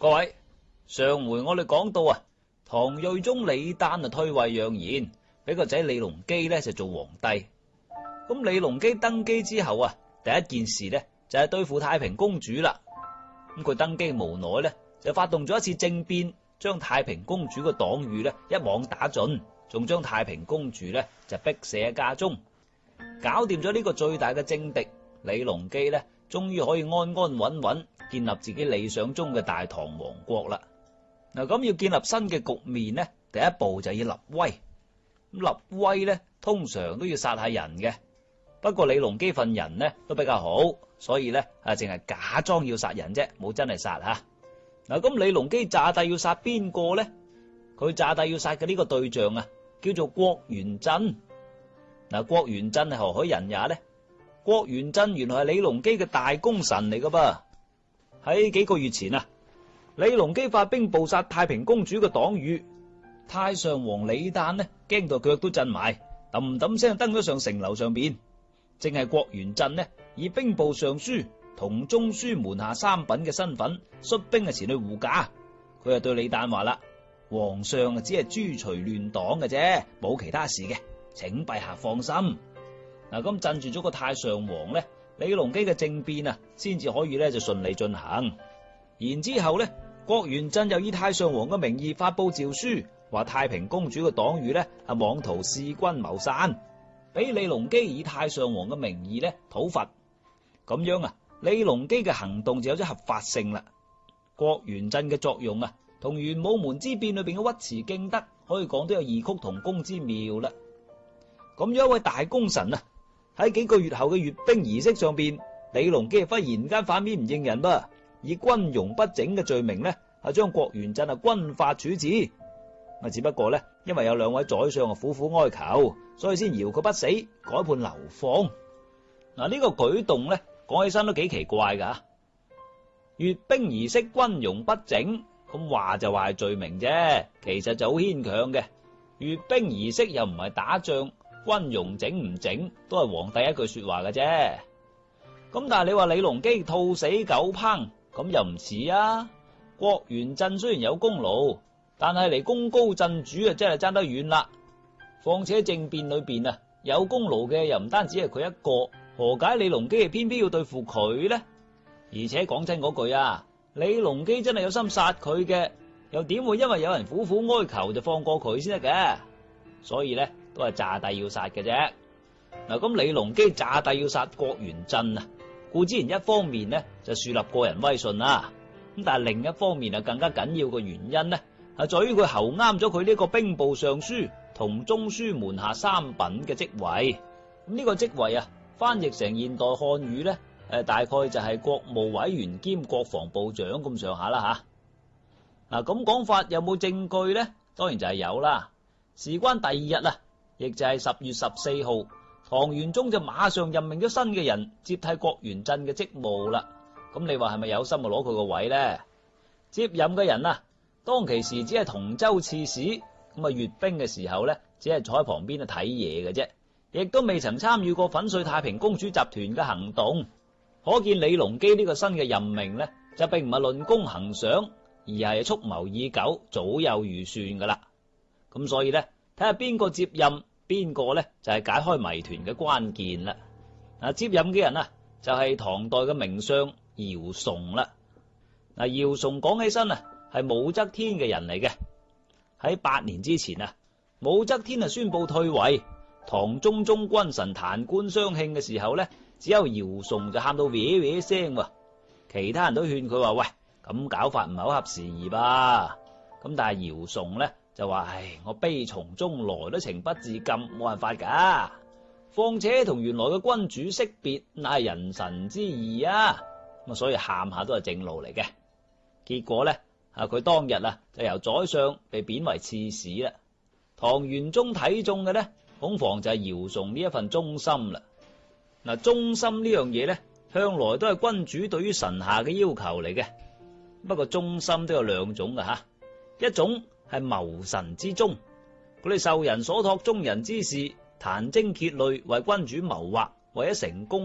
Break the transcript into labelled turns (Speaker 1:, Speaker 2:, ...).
Speaker 1: 各位，上回我哋講到啊，唐睿宗李旦退位讓賢，俾個仔李隆基呢就做皇帝。咁李隆基登基之後啊，第一件事呢就係對付太平公主啦。咁佢登基無奈呢，就發動咗一次政變，將太平公主嘅黨羽呢一網打盡，仲將太平公主呢就逼死喺家中。搞掂咗呢個最大嘅政敵，李隆基呢終於可以安安穩穩建立自己理想中嘅大唐王國啦。嗱，咁要建立新嘅局面呢，第一步就要立威。咁立威呢，通常都要殺下人嘅。不過李隆基份人呢都比較好，所以呢淨係假裝要殺人啫，冇真係殺吓。嗱，咁李隆基詐帝要殺邊個呢？佢詐帝要殺嘅呢個對象啊，叫做郭元振。嗱，郭元振係何許人也呢？郭元振原來係李隆基嘅大功臣嚟噶噃。喺幾個月前啊，李隆基發兵捕殺太平公主嘅黨羽，太上皇李旦呢驚到腳都震埋，揼揼聲登咗上城樓上邊。正係郭元振呢以兵部尚書同中書門下三品嘅身份率兵前去護駕。佢就對李旦話啦：皇上只係誅除亂黨嘅啫，冇其他事嘅，請陛下放心。嗱，咁鎮住咗個太上皇呢，李隆基嘅政變啊，先至可以呢就順利進行。然之後呢，郭元振又以太上皇嘅名義發佈詔書，話太平公主嘅黨羽呢係妄圖弑君謀殺，俾李隆基以太上皇嘅名義呢討伐。咁樣啊，李隆基嘅行動就有咗合法性啦。郭元振嘅作用啊，同玄武門之變裏邊嘅尉遲敬德可以講都有異曲同工之妙啦。咁樣一位大功臣啊，喺幾個月後嘅閱兵儀式上邊，李隆基忽然間反面唔認人噃，以軍容不整嘅罪名呢將郭元振軍法處置。只不過呢，因為有兩位宰相苦苦哀求，所以先饒佢不死，改判流放。嗱，呢個舉動呢，講起身都幾奇怪噶。閱兵儀式軍容不整，咁話就話係罪名啫，其實就好牽強嘅。閱兵儀式又唔係打仗，軍容整唔整都係皇帝一句說話嘅啫。咁但係你話李隆基兔死狗烹，咁又唔似啊。郭元振雖然有功勞，但係離功高震主啊，真係爭得遠啦。況且政變裏邊啊，有功勞嘅又唔單止係佢一個，何解李隆基偏偏要對付佢呢？而且講真嗰句啊，李隆基真係有心殺佢嘅，又點會因為有人苦苦哀求就放過佢先得嘅？所以呢，都係詐帝要殺嘅啫。嗱，咁李隆基詐帝要殺郭元振啊，故之然一方面呢就樹立個人威信啦，咁但係另一方面啊，更加緊要嘅原因呢係在於佢候啱咗佢呢個兵部尚書同中書門下三品嘅職位。咁呢個職位啊，翻譯成現代漢語呢，大概就係國務委員兼國防部長咁上下啦吓。嗱，咁講法有冇證據呢？當然就係有啦。事關第二日啊，亦就係10月14號，唐玄宗就馬上任命咗新嘅人接替郭元振嘅職務啦。咁你話係咪有心就攞佢個位呢？接任嘅人啊，當其時只係同州刺史，咁閱兵嘅時候呢，只係坐喺旁邊睇嘢嘅啫，亦都未曾參與過粉碎太平公主集團嘅行動。可見李隆基呢個新嘅任命呢，就並唔係論功行賞，而係蓄謀已久，早有預算噶啦。咁所以呢，睇下邊個接任，邊個呢就係解開謎團嘅關鍵啦。接任嘅人啊，就係唐代嘅名相姚崇啦。姚崇講起身啊，係武則天嘅人嚟嘅。喺8年之前啊，武則天宣布退位，唐中宗君臣彈冠相慶嘅時候呢，只有姚崇就喊到嗶嗶聲喎。其他人都勸佢話：喂，咁搞法唔係好合時宜吧？咁但係姚崇呢就話：唉，我悲從中來都情不自禁，冇辦法噶。況且同原來嘅君主惜別，乃係人臣之義啊。咁所以喊下都係正路嚟嘅。結果呢，佢當日啊就由宰相被貶為刺史啦。唐玄宗睇中嘅呢，恐防就係姚崇呢一份忠心啦。忠心呢樣嘢呢，向來都係君主對於臣下嘅要求嚟嘅。不過忠心都有兩種噶吓，一種係謀臣之忠，佢哋受人所託忠人之事，殫精竭慮為君主謀劃，為咗成功